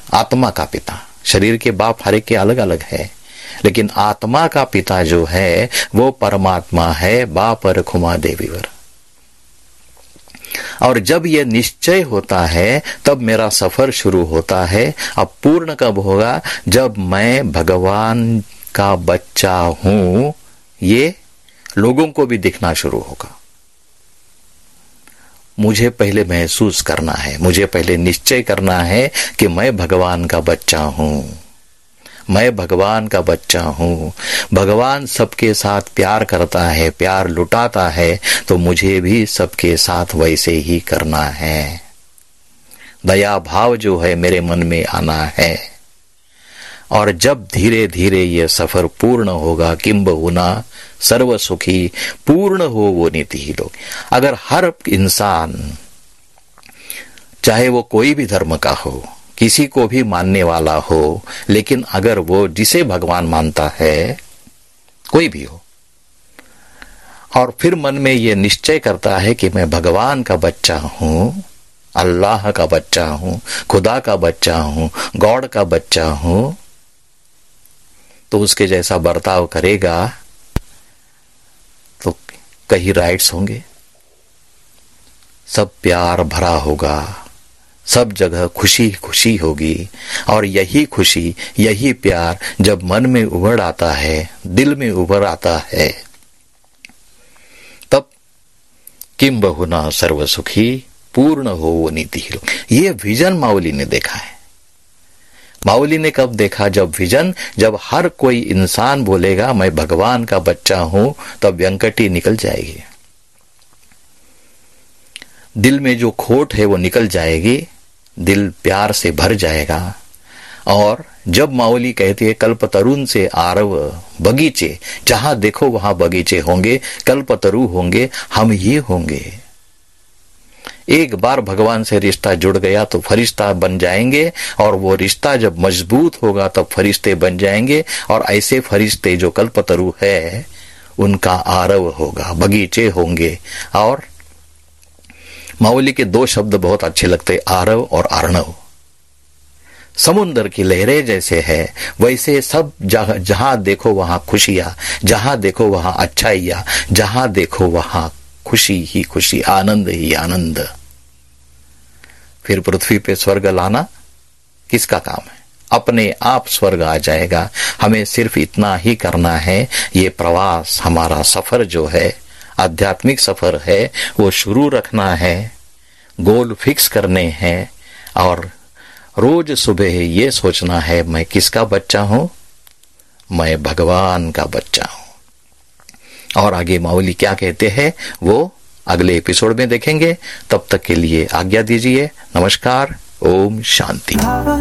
आत्मा का पिता। शरीर के बाप हर एक के अलग अलग है, लेकिन आत्मा का पिता जो है वो परमात्मा है, बाप और खुमा देवीवर। और जब यह निश्चय होता है तब मेरा सफर शुरू होता है। अब पूर्ण कब होगा? जब मैं भगवान का बच्चा हूं, ये लोगों को भी दिखना शुरू होगा। मुझे पहले महसूस करना है, मुझे पहले निश्चय करना है कि मैं भगवान का बच्चा हूं, मैं भगवान का बच्चा हूं। भगवान सबके साथ प्यार करता है, प्यार लुटाता है, तो मुझे भी सबके साथ वैसे ही करना है। दया भाव जो है मेरे मन में आना है। और जब धीरे धीरे ये सफर पूर्ण होगा, किंबहुना सर्व सुखी पूर्ण हो वो नीति ही लोग। अगर हर इंसान, चाहे वो कोई भी धर्म का हो, किसी को भी मानने वाला हो, लेकिन अगर वो जिसे भगवान मानता है, कोई भी हो, और फिर मन में ये निश्चय करता है कि मैं भगवान का बच्चा हूं, अल्लाह का बच्चा हूं, खुदा का बच्चा हूं, गॉड का बच्चा हूं, तो उसके जैसा बर्ताव करेगा तो कहीं राइट्स होंगे, सब प्यार भरा होगा, सब जगह खुशी खुशी होगी। और यही खुशी, यही प्यार जब मन में उभर आता है, दिल में उभर आता है, तब किंबहुना सर्व सुखी पूर्ण हो वो नीति ही लोग। ये विजन माउली ने देखा है। माउली ने कब देखा? जब विजन, जब हर कोई इंसान बोलेगा मैं भगवान का बच्चा हूं, तब व्यंकटी निकल जाएगी, दिल में जो खोट है वो निकल जाएगी, दिल प्यार से भर जाएगा। और जब माउली कहती है कल्पतरुन से आरव बगीचे, जहां देखो वहां बगीचे होंगे, कल्पतरु होंगे, हम ही होंगे। एक बार भगवान से रिश्ता जुड़ गया तो फरिश्ता बन जाएंगे, और वो रिश्ता जब मजबूत होगा तब फरिश्ते बन जाएंगे। और ऐसे फरिश्ते जो कल्पतरु है उनका आरव होगा, बगीचे होंगे। और माउली के दो शब्द बहुत अच्छे लगते, आरव और अर्णव। समुद्र की लहरें जैसे है वैसे सब जहां देखो वहां खुशियां, जहां देखो वहां अच्छाइयां, जहां देखो वहां खुशी ही खुशी, आनंद ही आनंद। फिर पृथ्वी पे स्वर्ग लाना किसका काम है? अपने आप स्वर्ग आ जाएगा। हमें सिर्फ इतना ही करना है, ये प्रवास, हमारा सफर जो है, आध्यात्मिक सफर है, वो शुरू रखना है, गोल फिक्स करने हैं, और रोज सुबह ये सोचना है मैं किसका बच्चा हूं? मैं भगवान का बच्चा हूं। और आगे माउली क्या कहते हैं वो अगले एपिसोड में देखेंगे। तब तक के लिए आज्ञा दीजिए। नमस्कार, ओम शांति।